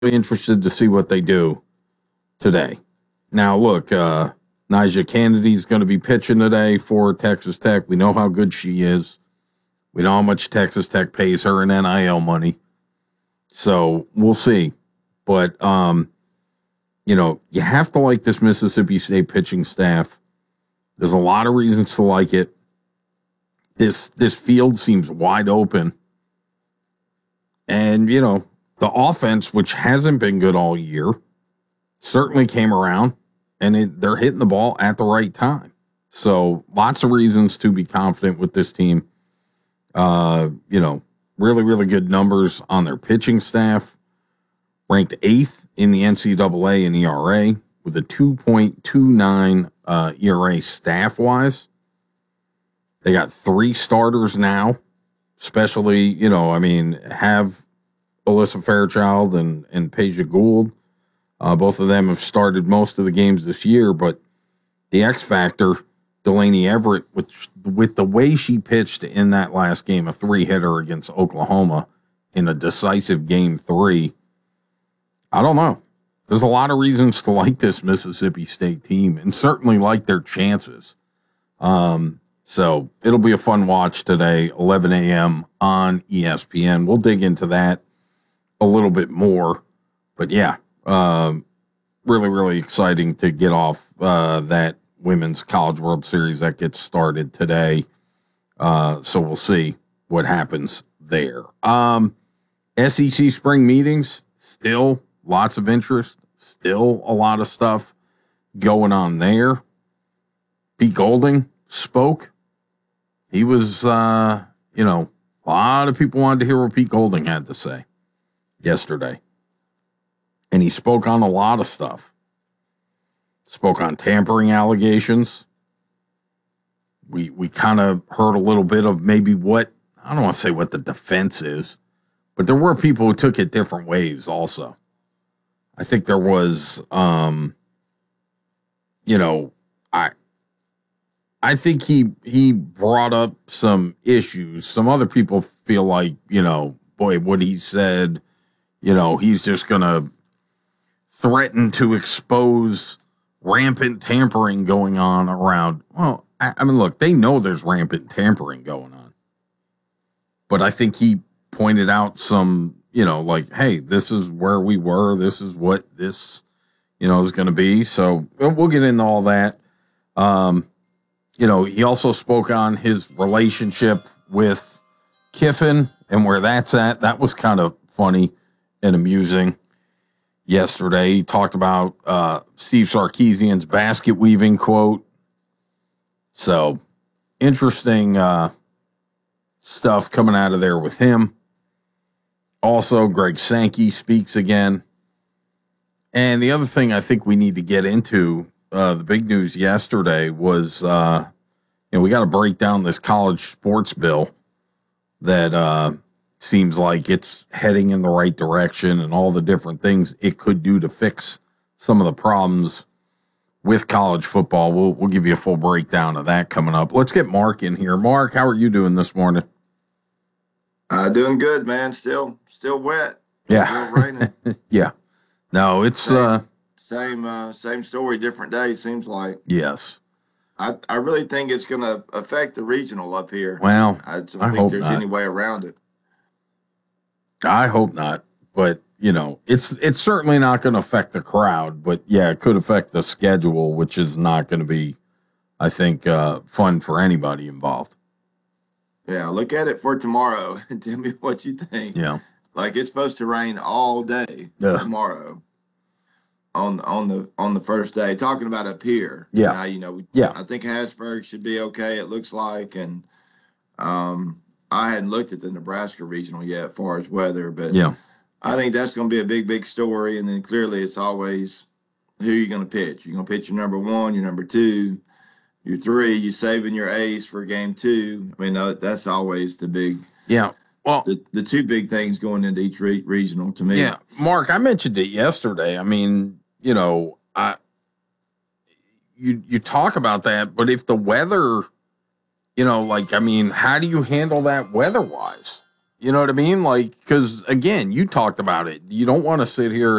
interested to see what they do today. Now, look, Nyjah Kennedy's going to be pitching today for Texas Tech. We know how good she is. We know how much Texas Tech pays her in NIL money. So we'll see. But, you have to like this Mississippi State pitching staff. There's a lot of reasons to like it. This field seems wide open. And, the offense, which hasn't been good all year, certainly came around, and they're hitting the ball at the right time. So lots of reasons to be confident with this team. Really, really good numbers on their pitching staff. Ranked 8th in the NCAA in ERA with a 2.29 ERA staff-wise. They got 3 starters now, especially, have Alyssa Fairchild and Peja Gould. Both of them have started most of the games this year, but the X factor, Delaney Everett, with the way she pitched in that last game, a 3-hitter against Oklahoma in a decisive Game 3, I don't know. There's a lot of reasons to like this Mississippi State team and certainly like their chances. So it'll be a fun watch today, 11 a.m. on ESPN. We'll dig into that a little bit more. But yeah, really, really exciting to get off that Women's College World Series that gets started today. So we'll see what happens there. SEC spring meetings, still lots of interest, still a lot of stuff going on there. Pete Golding spoke. He was, a lot of people wanted to hear what Pete Golding had to say yesterday. And he spoke on a lot of stuff. Spoke on tampering allegations. We kind of heard a little bit of maybe what, I don't want to say what the defense is, but there were people who took it different ways also. I think there was, I think he brought up some issues. Some other people feel like, boy, what he said, he's just going to threaten to expose rampant tampering going on around. Well, I mean, look, they know there's rampant tampering going on. But I think he pointed out some, hey, this is where we were. This is what this, is going to be. So we'll get into all that. He also spoke on his relationship with Kiffin and where that's at. That was kind of funny and amusing yesterday. He talked about Steve Sarkisian's basket weaving quote. So interesting stuff coming out of there with him. Also, Greg Sankey speaks again. And the other thing I think we need to get into, the big news yesterday was, we got to break down this college sports bill that seems like it's heading in the right direction and all the different things it could do to fix some of the problems with college football. We'll give you a full breakdown of that coming up. Let's get Mark in here. Mark, how are you doing this morning? Doing good, man. Still wet. Yeah. Still raining. Yeah. No, it's same story, different day. Seems like. Yes. I really think it's going to affect the regional up here. Well, I don't think there's any way around it. I hope not, but it's certainly not going to affect the crowd. But yeah, it could affect the schedule, which is not going to be, I think, fun for anybody involved. Yeah, look at it for tomorrow and tell me what you think. Yeah, like it's supposed to rain all day tomorrow on the first day. Talking about up here, yeah, I think Hattiesburg should be okay. It looks like, and I hadn't looked at the Nebraska regional yet, as far as weather, but yeah, I think that's going to be a big story. And then clearly, it's always who you're going to pitch. You're going to pitch your number 1, your number 2. Your 3, you saving your ace for game 2. I mean, that's always the big, Well, the 2 big things going into each regional to me. Yeah, Mark, I mentioned it yesterday. I mean, you talk about that, but if the weather, how do you handle that weather-wise? You know what I mean? Like, because again, you talked about it. You don't want to sit here